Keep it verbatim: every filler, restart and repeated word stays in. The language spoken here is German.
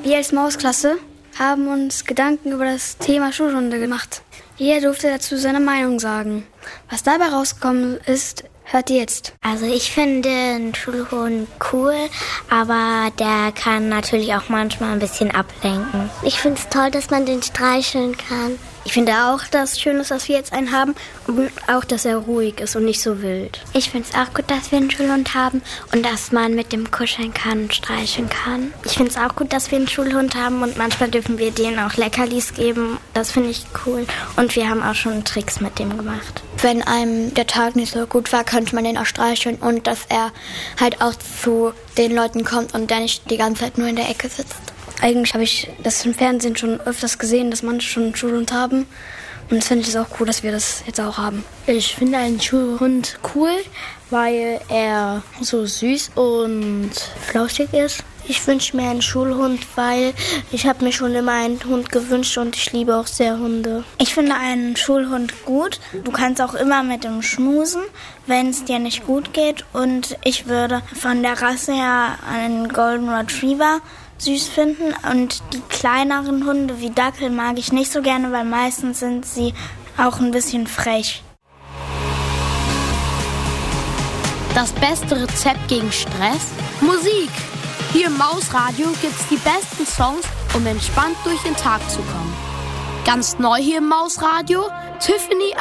Wir als Mausklasse haben uns Gedanken über das Thema Schulhunde gemacht. Jeder durfte dazu seine Meinung sagen. Was dabei rausgekommen ist, hört ihr jetzt. Also ich finde einen Schulhund cool, aber der kann natürlich auch manchmal ein bisschen ablenken. Ich finde es toll, dass man den streicheln kann. Ich finde auch, dass es schön ist, dass wir jetzt einen haben und auch, dass er ruhig ist und nicht so wild. Ich finde es auch gut, dass wir einen Schulhund haben und dass man mit dem kuscheln kann und streicheln kann. Ich finde es auch gut, dass wir einen Schulhund haben und manchmal dürfen wir denen auch Leckerlis geben. Das finde ich cool und wir haben auch schon Tricks mit dem gemacht. Wenn einem der Tag nicht so gut war, könnte man den auch streicheln und dass er halt auch zu den Leuten kommt und der nicht die ganze Zeit nur in der Ecke sitzt. Eigentlich habe ich das im Fernsehen schon öfters gesehen, dass manche schon einen Schulhund haben. Und das finde ich auch cool, dass wir das jetzt auch haben. Ich finde einen Schulhund cool, weil er so süß und flauschig ist. Ich wünsche mir einen Schulhund, weil ich habe mir schon immer einen Hund gewünscht und ich liebe auch sehr Hunde. Ich finde einen Schulhund gut. Du kannst auch immer mit ihm schmusen, wenn es dir nicht gut geht. Und ich würde von der Rasse her einen Golden Retriever süß finden und die kleineren Hunde wie Dackel mag ich nicht so gerne, weil meistens sind sie auch ein bisschen frech. Das beste Rezept gegen Stress? Musik! Hier im Mausradio gibt's die besten Songs, um entspannt durch den Tag zu kommen. Ganz neu hier im Mausradio, Tiffany